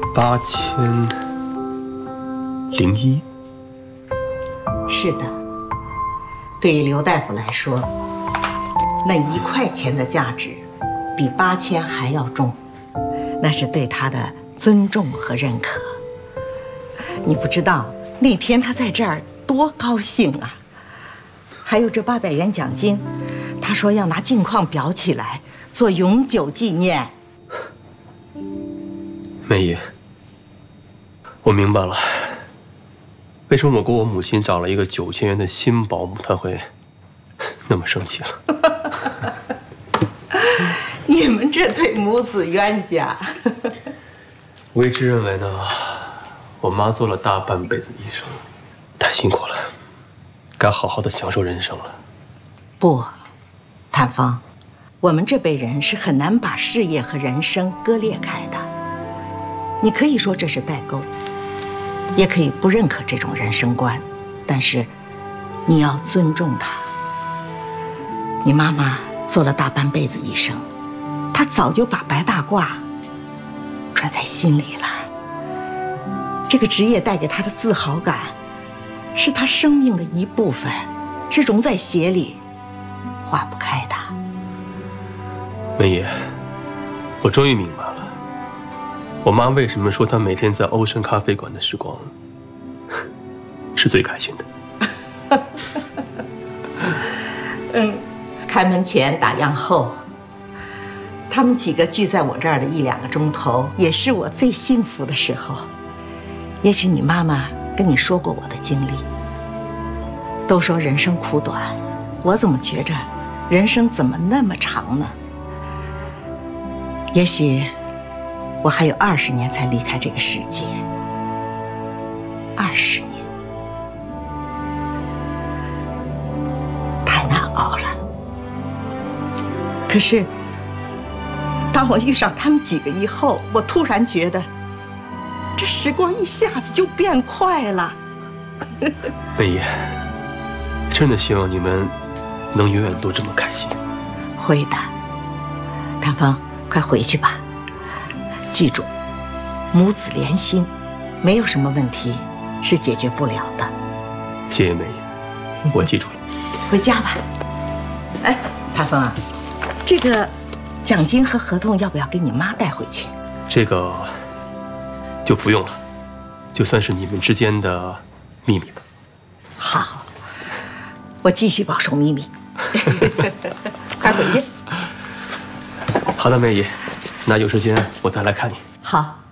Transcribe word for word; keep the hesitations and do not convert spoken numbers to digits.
八千零一。 是的，对于刘大夫来说，那一块钱的价值比八千还要重，那是对他的尊重和认可。你不知道那天他在这儿多高兴啊！还有这八百元奖金，他说要拿镜框裱起来做永久纪念。 梅姨，我明白了，为什么我给我母亲找了一个九千元的新保姆，她会那么生气了？ 你们这对母子冤家。 我一直认为呢，我妈做了大半辈子医生，太辛苦了，该好好的享受人生了。 不，谭芳，我们这辈人是很难把事业和人生割裂开的。你可以说这是代沟，也可以不认可这种人生观，但是你要尊重他。你妈妈做了大半辈子医生，她早就把白大褂穿在心里了。这个职业带给她的自豪感，是她生命的一部分，是融在血里，化不开的。 梅姨，我终于明白了，我妈为什么说她每天在欧盛咖啡馆的时光是最开心的。 嗯，开门前打烊后，他们几个聚在我这儿的一两个钟头，也是我最幸福的时候。也许你妈妈跟你说过我的经历，都说人生苦短，我怎么觉着人生怎么那么长呢？也许我还有二十年才离开这个世界，二十年，太难熬了。可是，当我遇上他们几个以后，我突然觉得，这时光一下子就变快了。 梅姨，真的希望你们能永远都这么开心。 会的，谭芳，快回去吧。记住，母子连心，没有什么问题是解决不了的。 谢谢梅姨，我记住了。 回家吧。哎，谭芳啊，这个奖金和合同要不要给你妈带回去？ 这个就不用了，就算是你们之间的秘密吧。 好，我继续保守秘密。快回去。 好的，梅姨，那有时间我再来看你。 好。